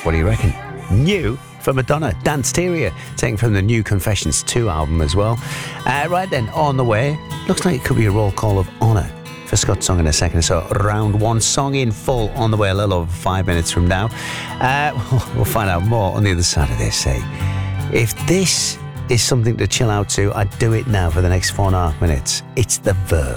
What do you reckon? New for Madonna, Danceteria, taken from the new Confessions 2 album as well. Right then, on the way, looks like it could be a roll call of honour for Scott's song in a second. So round one, song in full on the way a little over 5 minutes from now. We'll find out more on the other side of this. If this is something to chill out to, I'd do it now for the next 4.5 minutes. It's The Verve.